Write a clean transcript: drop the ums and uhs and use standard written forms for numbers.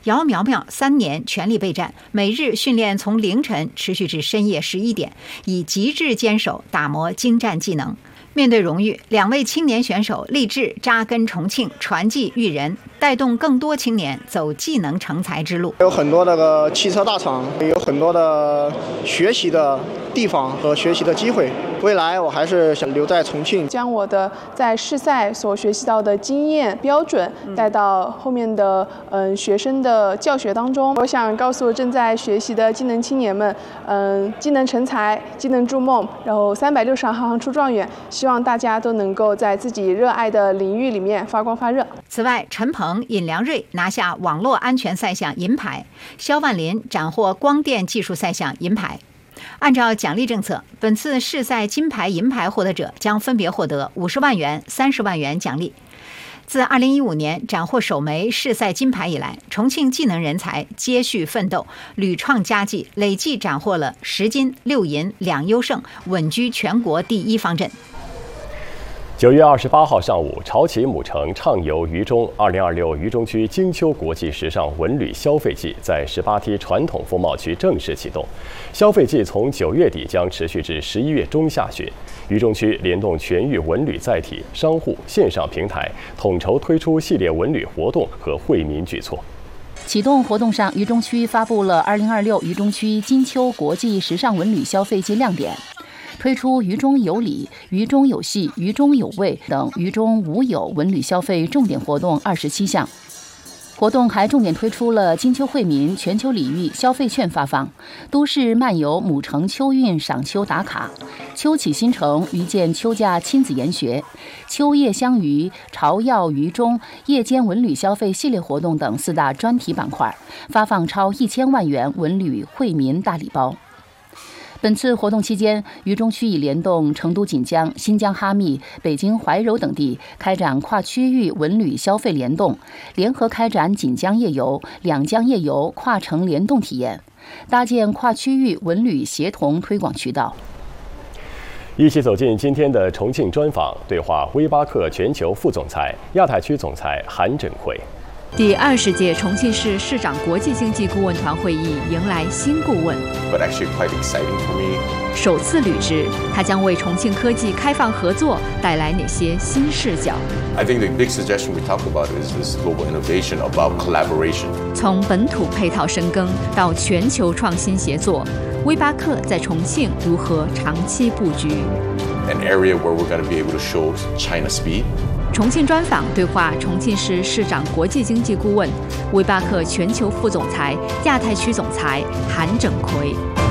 姚苗苗3年全力备战，每日训练从凌晨持续至深夜11点，以极致坚守打磨精湛技能。面对荣誉，2位青年选手立志扎根重庆，传技育人，带动更多青年走技能成才之路。 有很多那个汽车大厂，有很多的学习的地方和学习的机会。未来我还是想留在重庆， 将我的在试赛所学习到的经验标准带到后面的学生的教学当中。我想告诉正在学习的技能青年们，技能成才，技能筑梦，然后360行出状元。希望大家都能够在自己热爱的领域里面发光发热。 此外，陈鹏、尹良瑞拿下网络安全赛项银牌，肖万林斩获光电技术赛项银牌。按照奖励政策，本次试赛金牌、银牌获得者将分别获得50万元、30万元奖励。自2015年斩获首枚试赛金牌以来，重庆技能人才接续奋斗，屡创佳绩，累计斩获了10金、6银、2优胜，稳居全国第1方阵。 9月28号上午，潮起母城畅游渝中2026渝中区金秋国际时尚文旅消费季在18梯传统风貌区正式启动。消费季从9月底将持续至11月中下旬。渝中区联动全域文旅载体、商户、线上平台，统筹推出系列文旅活动和惠民举措。 启动活动上，渝中区发布了2026渝中区金秋国际时尚文旅消费季亮点。推出渝中有礼、渝中有戏、渝中有味等渝中无有文旅消费重点活动27项。活动还重点推出了金秋惠民、全球礼遇消费券发放、都市漫游母城秋运赏秋打卡、秋启新城渝建秋假亲子研学、秋夜相渔、潮耀渝中夜间文旅消费系列活动等4大专题板块，发放超1000万元文旅惠民大礼包。本次活动期间，渝中区已联动成都锦江、新疆哈密、北京怀柔等地开展跨区域文旅消费联动，联合开展锦江夜游、两江夜游跨城联动体验，搭建跨区域文旅协同推广渠道。 一起走进今天的重庆专访，对话威巴克全球副总裁、亚太区总裁韩振奎。 第20届重庆市市长国际经济顾问团会议迎来新顾问。 But actually quite exciting for me. 首次履职，他将为重庆科技开放合作带来哪些新视角 I think the big suggestion we talk about is this global innovation about collaboration. 从本土配套深耕到全球创新协作，威巴克在重庆如何长期布局 An area where we're going to be able to show China speed. 重庆专访对话重庆市市长国际经济顾问、威巴克全球副总裁、亚太区总裁韩振奎。